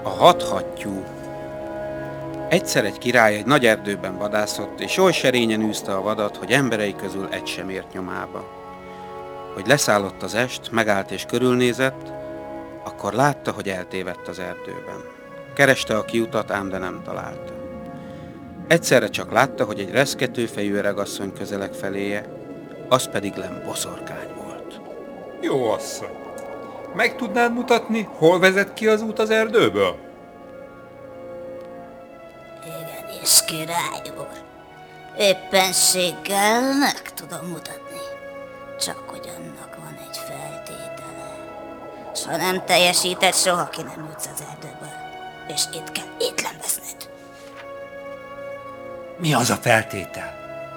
A hat hattyú. Egyszer egy király egy nagy erdőben vadászott, és oly serényen űzte a vadat, hogy emberei közül egy sem ért nyomába. Hogy leszállott az est, megállt és körülnézett, akkor látta, hogy eltévedt az erdőben. Kereste a kiutat, ám de nem találta. Egyszerre csak látta, hogy egy reszkető fejű öregasszony közeleg feléje, az pedig Lem boszorkány volt. Jó asszony, meg tudnád mutatni, hol vezet ki az út az erdőből? Igenis, király úr. Éppenséggel meg tudom mutatni. Csak hogy annak van egy feltétele. S ha nem teljesíted, soha ki nem jutsz az erdőből. És itt kell étlen veszned. Mi az a feltétel?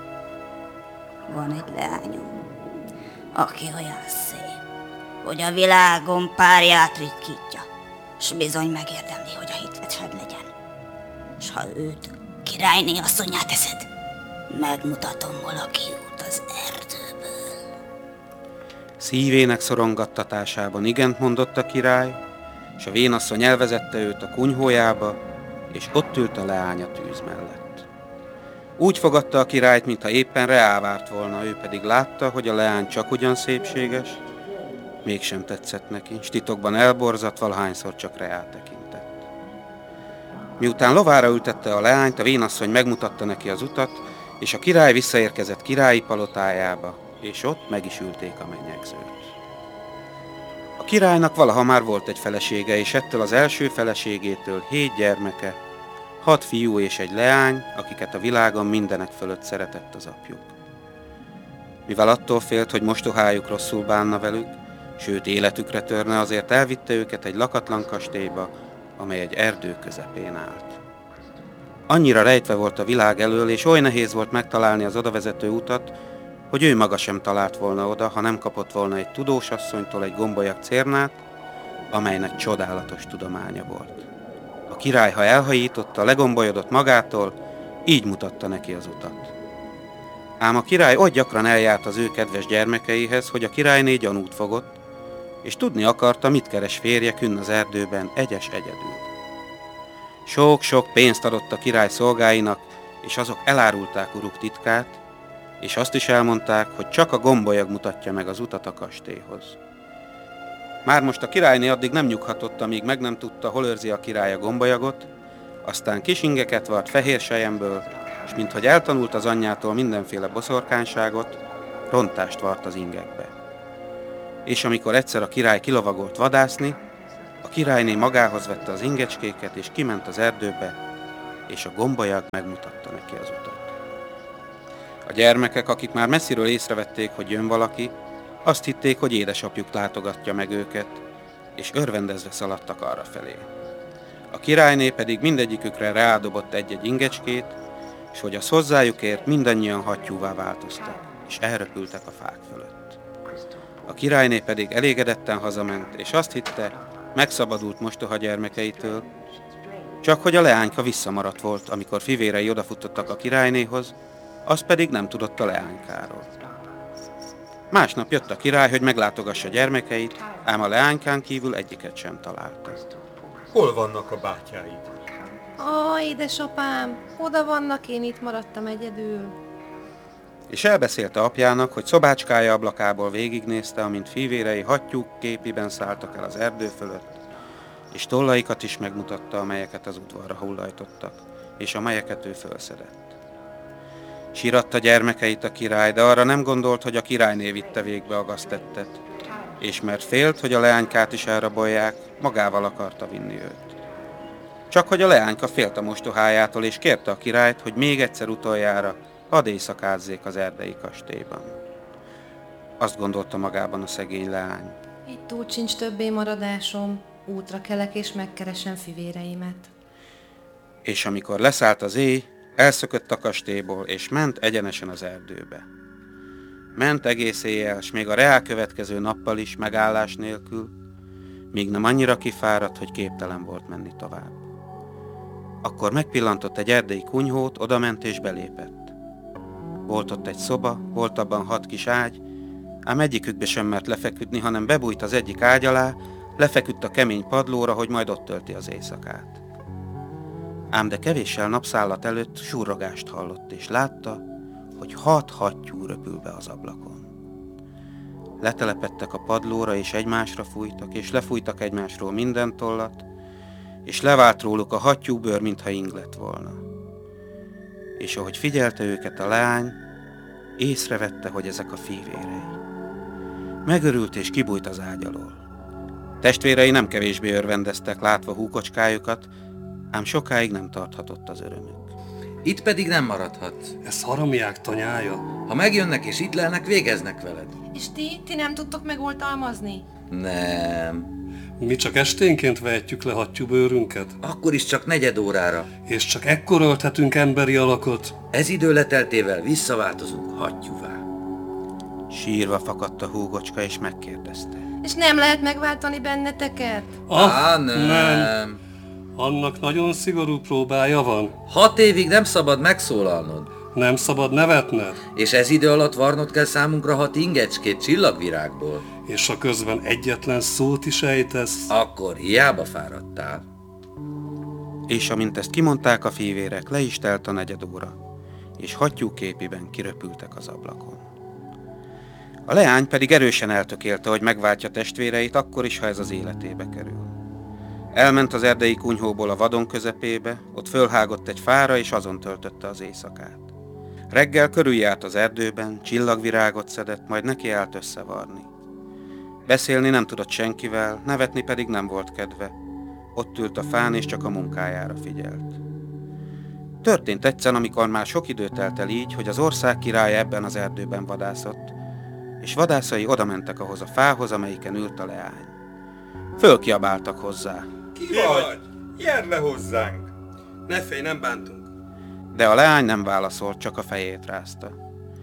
Van egy leányom, aki olyan szép, hogy a világon párját ritkítja, s bizony megérdemli, hogy a hitvesed legyen. S ha őt királyné asszonnyá teszed, megmutatom, hol a kiút az erdőből. Szívének szorongattatásában igent mondott a király, és a vénasszony elvezette őt a kunyhójába, és ott ült a leány a tűz mellett. Úgy fogadta a királyt, mintha éppen reá várt volna, ő pedig látta, hogy a leány csak ugyan szépséges, mégsem tetszett neki, s titokban elborzadt, valahányszor csak reá tekintett. Miután lovára ültette a leányt, a vénasszony megmutatta neki az utat, és a király visszaérkezett királyi palotájába, és ott meg is ülték a mennyegzőt. A királynak valaha már volt egy felesége, és ettől az első feleségétől 7 gyermeke, 6 fiú és egy leány, akiket a világon mindenek fölött szeretett az apjuk. Mivel attól félt, hogy mostohájuk rosszul bánna velük, sőt életükre törne, azért elvitte őket egy lakatlan kastélyba, amely egy erdő közepén állt. Annyira rejtve volt a világ elől, és oly nehéz volt megtalálni az odavezető utat, hogy ő maga sem talált volna oda, ha nem kapott volna egy tudós asszonytól egy gombolyag cérnát, amelynek csodálatos tudománya volt. A király, ha elhajította, legombolyodott magától, így mutatta neki az utat. Ám a király oly gyakran eljárt az ő kedves gyermekeihez, hogy a királyné gyanút fogott, és tudni akarta, mit keres férje künn az erdőben egyedül. Sok-sok pénzt adott a király szolgáinak, és azok elárulták uruk titkát, és azt is elmondták, hogy csak a gombolyag mutatja meg az utat a kastélyhoz. Már most a királyné addig nem nyughatott, amíg meg nem tudta, hol őrzi a király a gombolyagot, aztán kis ingeket vart fehér selyemből, és minthogy eltanult az anyjától mindenféle boszorkányságot, rontást vart az ingekbe. És amikor egyszer a király kilovagolt vadászni, a királyné magához vette az ingecskéket, és kiment az erdőbe, és a gombolyag megmutatta neki az utat. A gyermekek, akik már messziről észrevették, hogy jön valaki, azt hitték, hogy édesapjuk látogatja meg őket, és örvendezve szaladtak arrafelé. A királyné pedig mindegyikükre ráadobott egy-egy ingecskét, és hogy az hozzájuk ért, mindannyian hattyúvá változtak, és elröpültek a fák fölött. A királyné pedig elégedetten hazament, és azt hitte, megszabadult mostoha gyermekeitől, csak hogy a leányka visszamaradt volt, amikor fivérei odafutottak a királynéhoz, az pedig nem tudott a leánykáról. Másnap jött a király, hogy meglátogassa gyermekeit, ám a leánykán kívül egyiket sem találta. Hol vannak a bátyáid? Édesapám, oda vannak, én itt maradtam egyedül. És elbeszélte apjának, hogy szobácskája ablakából végignézte, amint fivérei hattyúk képiben szálltak el az erdő fölött, és tollaikat is megmutatta, amelyeket az udvarra hullajtottak, és amelyeket ő fölszedett. Síratta gyermekeit a király, de arra nem gondolt, hogy a királyné vitte végbe a gaztettet, és mert félt, hogy a leánykát is elrabolják, magával akarta vinni őt. Csak hogy a leányka félt a mostohájától, és kérte a királyt, hogy még egyszer utoljára hadd éjszakázzék az erdei kastélyban. Azt gondolta magában a szegény leány. Itt úgy sincs többé maradásom, útra kelek és megkeresem fivéreimet. És amikor leszállt az éj, elszökött a kastélyból, és ment egyenesen az erdőbe. Ment egész éjjel, s még a reá következő nappal is megállás nélkül, míg nem annyira kifáradt, hogy képtelen volt menni tovább. Akkor megpillantott egy erdei kunyhót, odament és belépett. Volt ott egy szoba, volt abban 6 kis ágy, ám egyikükbe sem mert lefeküdni, hanem bebújt az egyik ágy alá, Lefeküdt a kemény padlóra, hogy majd ott tölti az éjszakát. Ám de kevéssel napszállat előtt surrogást hallott, és látta, hogy 6 hattyú röpül be az ablakon. Letelepedtek a padlóra, és egymásra fújtak, és lefújtak egymásról minden tollat, és levált róluk a hattyúbőr, mintha ing lett volna. És ahogy figyelte őket a leány, észrevette, hogy ezek a fivérei. Megörült és kibújt az ágy alól. Testvérei nem kevésbé örvendeztek, látva húkocskájukat, ám sokáig nem tarthatott az örömük. Itt pedig nem maradhatsz. Ez haramiák tanyája. Ha megjönnek és itt lelnek, végeznek veled. És ti nem tudtok megoltalmazni? Nem. Mi csak esténként vehetjük le hattyúbőrünket, Akkor is csak 4 órára. és csak ekkor ölthetünk emberi alakot. Ez idő leteltével visszaváltozunk hattyúvá. Sírva fakadt a húgocska, és megkérdezte. És nem lehet megváltani benneteket? Nem. Annak nagyon szigorú próbája van. 6 évig nem szabad megszólalnod. Nem szabad nevetned, És ez idő alatt varnod kell számunkra 6 ingecskét csillagvirágból. és ha közben egyetlen szót is ejtesz. Akkor hiába fáradtál. És amint ezt kimondták a fivérek, le is telt a 4 óra, és hattyú képiben kiröpültek az ablakon. A leány pedig erősen eltökélte, hogy megváltja testvéreit, akkor is, ha ez az életébe kerül. Elment az erdei kunyhóból a vadon közepébe, ott fölhágott egy fára, és azon töltötte az éjszakát. Reggel körüljárt az erdőben, csillagvirágot szedett, majd neki állt összevarni. Beszélni nem tudott senkivel, nevetni pedig nem volt kedve. Ott ült a fán, és csak a munkájára figyelt. Történt egyszer, amikor már sok idő telt el így, hogy az ország királya ebben az erdőben vadászott, és vadászai odamentek ahhoz a fához, amelyiken ült a leány. Fölkiabáltak hozzá, Ki vagy? Gyere le hozzánk! Ne félj, nem bántunk. de a leány nem válaszolt, csak a fejét rázta.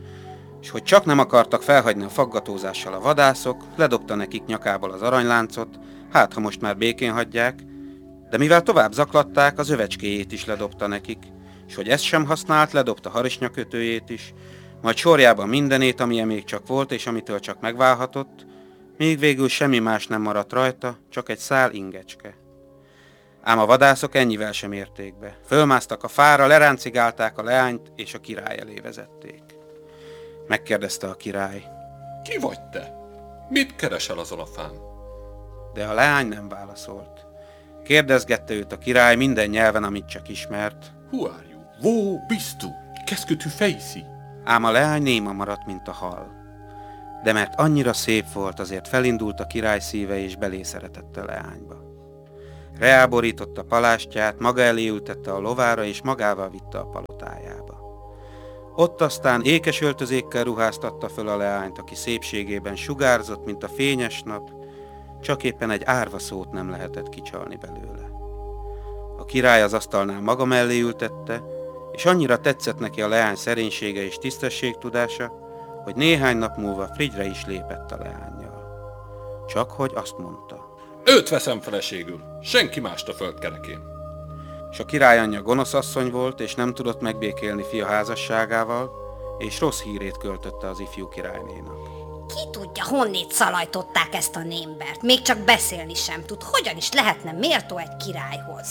És hogy csak nem akartak felhagyni a faggatózással a vadászok, ledobta nekik nyakából az aranyláncot, hát ha most már békén hagyják, de mivel tovább zaklatták, az övecskéjét is ledobta nekik, és hogy ezt sem használt, ledobta harisnyakötőjét is, majd sorjában mindenét, amilyen még csak volt, és amitől csak megválhatott, még végül semmi más nem maradt rajta, csak egy szál ingecske. Ám a vadászok ennyivel sem érték be. Fölmásztak a fára, leráncigálták a leányt, és a király elé vezették. Megkérdezte a király, Ki vagy te? Mit keresel azon a fán? de a leány nem válaszolt. Kérdezgette őt a király minden nyelven, amit csak ismert, Who are you? Wo bist du? Qu'est-ce que tu fais ici? ám a leány néma maradt, mint a hal. De mert annyira szép volt, azért felindult a király szíve, és belé szeretett a leányba. Reáborította palástját, maga elé ültette a lovára, és magával vitte a palotájába. Ott aztán ékes öltözékkel ruháztatta föl a leányt, aki szépségében sugárzott, mint a fényes nap, csak éppen egy árva szót nem lehetett kicsalni belőle. A király az asztalnál maga mellé ültette, és annyira tetszett neki a leány szerénysége és tisztességtudása, hogy néhány nap múlva Frigyre is lépett a leánnyal. Csak hogy azt mondta. Őt veszem feleségül, senki mást a földkerekén. És a király anyja gonosz asszony volt, és nem tudott megbékélni fia házasságával, és rossz hírét költötte az ifjú királynénak. Ki tudja, honnét szalajtották ezt a némbert? Még csak beszélni sem tud. Hogyan is lehetne méltó egy királyhoz?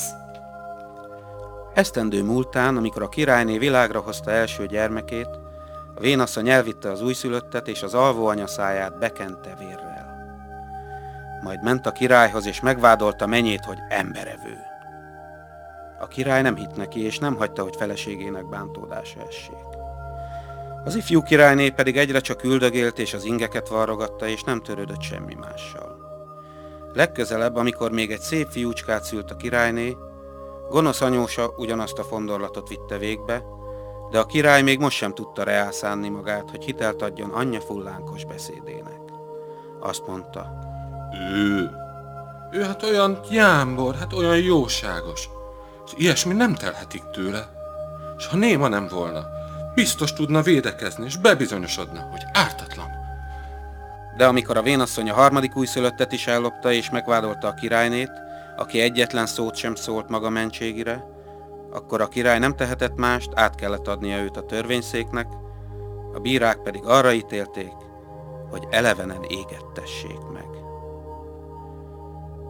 Esztendő múltán, amikor a királyné világra hozta első gyermekét, a vénasszony elvitte az újszülöttet, és az alvó anya száját bekente vérrel. Majd ment a királyhoz, és megvádolta menyét, hogy emberevő. A király nem hitt neki, és nem hagyta, hogy feleségének bántódása essék. Az ifjú királyné pedig egyre csak üldögélt, és az ingeket varrogatta, és nem törődött semmi mással. Legközelebb, amikor még egy szép fiúcskát szült a királyné, gonosz anyósa ugyanazt a fondorlatot vitte végbe, de a király még most sem tudta reálszánni magát, hogy hitelt adjon anyja fullánkos beszédének. Azt mondta, Ő hát olyan jámbor, hát olyan jóságos. És ilyesmi nem telhetik tőle. És ha néma nem volna, biztos tudna védekezni, és bebizonyosodna, hogy ártatlan. de amikor a vénasszony a harmadik újszülöttet is ellopta és megvádolta a királynét, aki egyetlen szót sem szólt maga mentségire, akkor a király nem tehetett mást, át kellett adnia őt a törvényszéknek, a bírák pedig arra ítélték, hogy elevenen égettessék meg.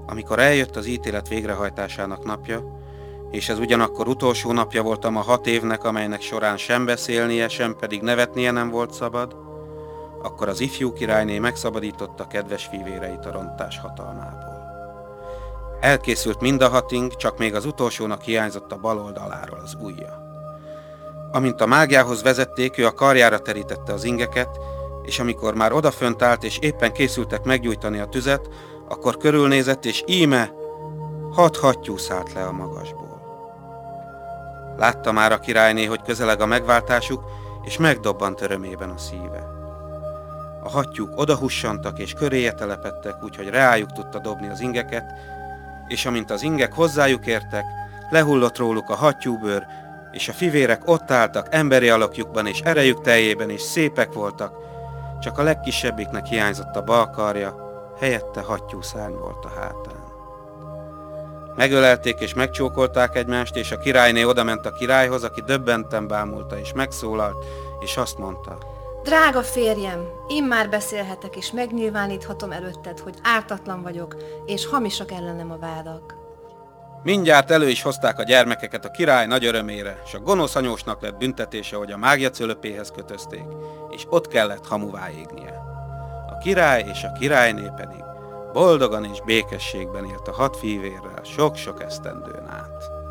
Amikor eljött az ítélet végrehajtásának napja, és ez ugyanakkor utolsó napja volt a 6 évnek, amelynek során sem beszélnie, sem pedig nevetnie nem volt szabad, akkor az ifjú királyné megszabadította kedves fivéreit a rontás hatalmából. Elkészült mind a 6 ing, csak még az utolsónak hiányzott a bal oldaláról az ujja. Amint a mágiához vezették, ő a karjára terítette az ingeket, és amikor már odafönt állt, és éppen készültek meggyújtani a tüzet, akkor körülnézett, és íme 6 hattyú szállt le a magasból. Látta már a királyné, hogy közeleg a megváltásuk, és megdobbant örömében a szíve. A hattyúk odahussantak, és köréje telepedtek, úgyhogy reájuk tudta dobni az ingeket, és amint az ingek hozzájuk értek, lehullott róluk a hattyúbőr, és a fivérek ott álltak emberi alakjukban és erejük teljében, és szépek voltak, csak a legkisebbiknek hiányzott a bal karja, helyette hattyúszárny volt a hátán. Megölelték és megcsókolták egymást, és a királyné odament a királyhoz, aki döbbenten bámulta és megszólalt, és azt mondta: Drága férjem, immár beszélhetek és megnyilváníthatom előtted, hogy ártatlan vagyok, és hamisak ellenem a vádak. Mindjárt elő is hozták a gyermekeket a király nagy örömére, és a gonosz anyósnak lett büntetése, hogy a mágia cölöpéhez kötözték, és ott kellett hamuvá égnie. A király és a királyné pedig boldogan és békességben élt a 6 fivérrel sok-sok esztendőn át.